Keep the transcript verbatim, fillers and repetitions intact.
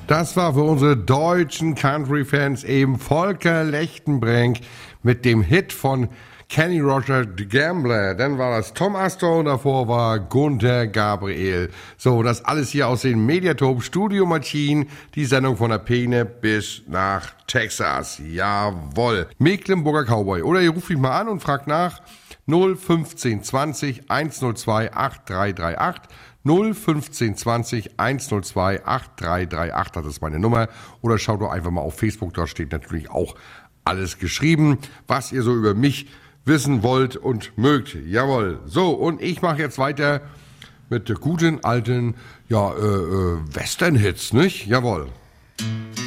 Das war für unsere deutschen Country-Fans eben Volker Lechtenbrink mit dem Hit von Kenny Roger, The Gambler. Dann war das Tom Astor und davor war Gunther Gabriel. So, das alles hier aus den Mediatop Studio Machine. Die Sendung von der Peene bis nach Texas. Jawohl. Mecklenburger Cowboy. Oder ihr ruft mich mal an und fragt nach null fünfzehn zwanzig hundertzwei achtunddreißig achtundachtzig. null fünfzehn zwanzig hundertzwei achtunddreißig achtundachtzig, das ist meine Nummer. Oder schaut doch einfach mal auf Facebook, da steht natürlich auch alles geschrieben, was ihr so über mich wissen wollt und mögt. Jawohl. So, und ich mache jetzt weiter mit der guten alten, ja, äh, äh, Western-Hits, nicht? Jawohl.